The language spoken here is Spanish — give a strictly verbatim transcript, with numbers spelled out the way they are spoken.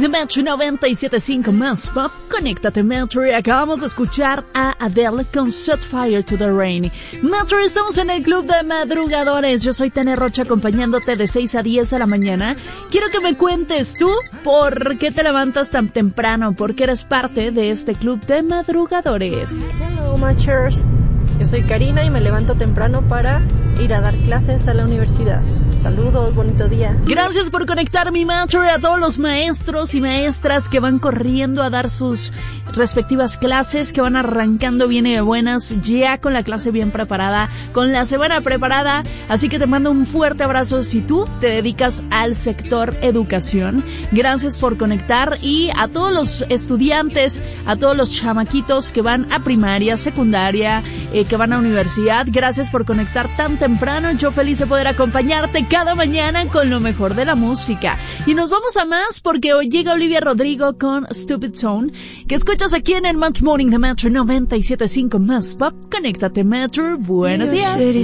Morning de Metro noventa y siete punto cinco más pop. Conéctate Metro y acabamos de escuchar a Adele con Set Fire to the Rain. Metro, estamos en el club de madrugadores. Yo soy Tania Rocha acompañándote de seis a diez de la mañana. Quiero que me cuentes tú por qué te levantas tan temprano, por qué eres parte de este club de madrugadores. Hello Matchers, yo soy Karina y me levanto temprano para ir a dar clases a la universidad. Saludos, bonito día. Gracias por conectar mi Matcher, a todos los maestros y maestras que van corriendo a dar sus respectivas clases, que van arrancando bien y de buenas, ya con la clase bien preparada, con la semana preparada. Así que te mando un fuerte abrazo si tú te dedicas al sector educación. Gracias por conectar, y a todos los estudiantes, a todos los chamaquitos que van a primaria, secundaria, eh, que van a universidad, gracias por conectar tan temprano. Yo feliz de poder acompañarte cada mañana con lo mejor de la música. Y nos vamos a más porque hoy llega Olivia Rodrigo con Stupid Zone, que escuchas aquí en el Match Morning de Metro noventa y siete punto cinco más pop. Conéctate Metro, buenos días.